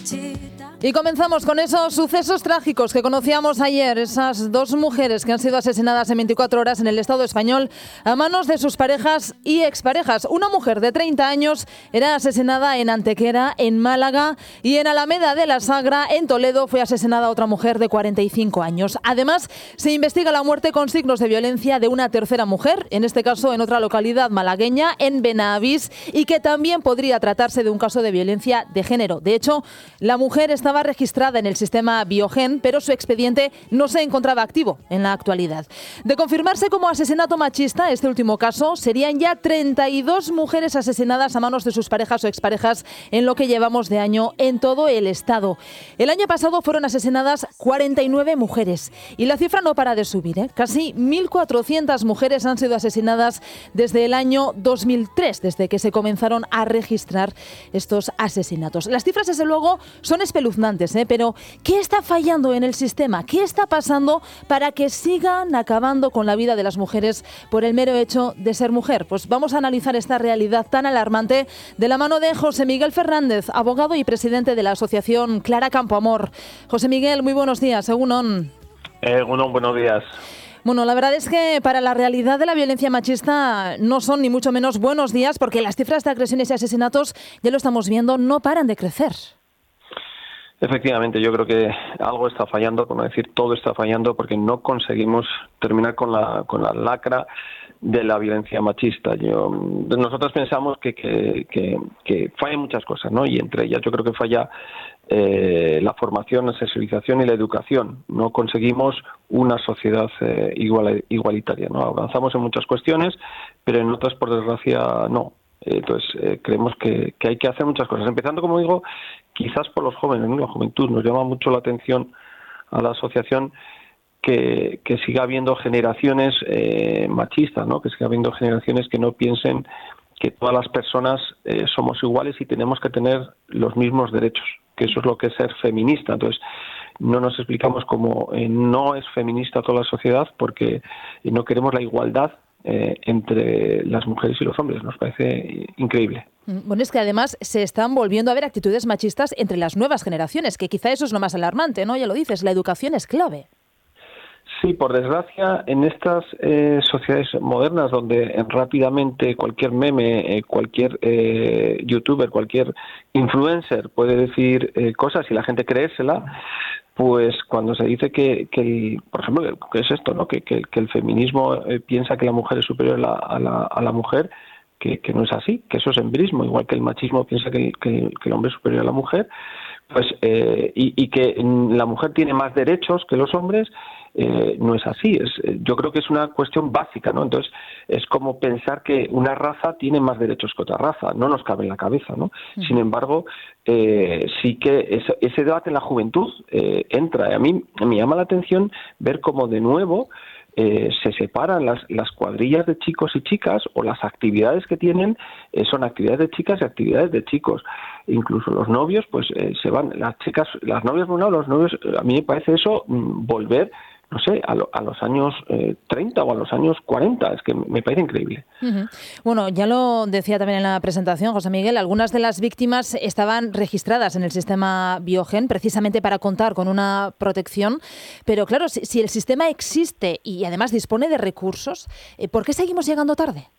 Y comenzamos con esos sucesos trágicos que conocíamos ayer, esas dos mujeres que han sido asesinadas en 24 horas en el Estado español a manos de sus parejas y exparejas. Una mujer de 30 años era asesinada en Antequera, en Málaga, y en Alameda de la Sagra, en Toledo, fue asesinada otra mujer de 45 años. Además, se investiga la muerte con signos de violencia de una tercera mujer, en este caso en otra localidad malagueña, en Benavís, y que también podría tratarse de un caso de violencia de género. De hecho, la mujer estaba registrada en el sistema Biogen, pero su expediente no se encontraba activo en la actualidad. De confirmarse como asesinato machista, este último caso, serían ya 32 mujeres asesinadas a manos de sus parejas o exparejas en lo que llevamos de año en todo el Estado. El año pasado fueron asesinadas 49 mujeres y la cifra no para de subir, ¿eh? Casi 1.400 mujeres han sido asesinadas desde el año 2003, desde que se comenzaron a registrar estos asesinatos. Las cifras, desde luego, son espeluznantes, pero ¿qué está fallando en el sistema? ¿Qué está pasando para que sigan acabando con la vida de las mujeres por el mero hecho de ser mujer? Pues vamos a analizar esta realidad tan alarmante de la mano de José Miguel Fernández, abogado y presidente de la asociación Clara Campoamor. José Miguel, muy buenos días. Egunon. Egunon, buenos días. Bueno, la verdad es que para la realidad de la violencia machista no son ni mucho menos buenos días, porque las cifras de agresiones y asesinatos, ya lo estamos viendo, no paran de crecer. Efectivamente, yo creo que algo está fallando, por no decir todo está fallando, porque no conseguimos terminar con la lacra de la violencia machista. Nosotros pensamos que fallan muchas cosas, ¿no? Y entre ellas yo creo que falla la formación, la sensibilización y la educación. No conseguimos una sociedad igualitaria, ¿no? Avanzamos en muchas cuestiones, pero en otras, por desgracia, no. Entonces, creemos que hay que hacer muchas cosas. Empezando, como digo, quizás por los jóvenes, ¿no? La juventud. Nos llama mucho la atención a la asociación que siga habiendo generaciones machistas, ¿no? Que siga habiendo generaciones que no piensen que todas las personas somos iguales y tenemos que tener los mismos derechos, que eso es lo que es ser feminista. Entonces, no nos explicamos cómo no es feminista toda la sociedad porque no queremos la igualdad entre las mujeres y los hombres. Nos parece increíble. Bueno, es que además se están volviendo a ver actitudes machistas entre las nuevas generaciones, que quizá eso es lo más alarmante, ¿no? Ya lo dices, la educación es clave. Sí, por desgracia, en estas sociedades modernas donde rápidamente cualquier meme, cualquier youtuber, cualquier influencer puede decir cosas y la gente creérsela, pues cuando se dice por ejemplo, que es esto, ¿no? Que el feminismo piensa que la mujer es superior a la mujer, que no es así, que eso es empirismo, igual que el machismo piensa que el hombre es superior a la mujer, pues y que la mujer tiene más derechos que los hombres. No es así. Yo creo que es una cuestión básica, ¿no? Entonces, es como pensar que una raza tiene más derechos que otra raza. No nos cabe en la cabeza, ¿no? Sin embargo, sí que ese debate en la juventud entra. A mí me llama la atención ver cómo de nuevo se separan las cuadrillas de chicos y chicas, o las actividades que tienen son actividades de chicas y actividades de chicos. Incluso los novios, pues se van, las chicas, las novias, bueno, los novios, a mí me parece eso volver, no sé, a los años 30 o a los años 40, es que me parece increíble. Uh-huh. Bueno, ya lo decía también en la presentación, José Miguel, algunas de las víctimas estaban registradas en el sistema Biogen precisamente para contar con una protección, pero claro, si el sistema existe y además dispone de recursos, ¿por qué seguimos llegando tarde?